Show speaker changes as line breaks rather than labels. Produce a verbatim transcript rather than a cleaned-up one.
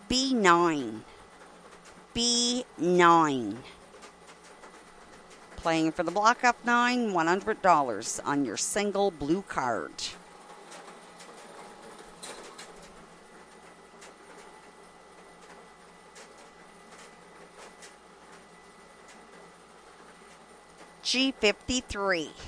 B nine. B nine. Playing for the block of nine, one hundred dollars on your single blue card. G fifty-three.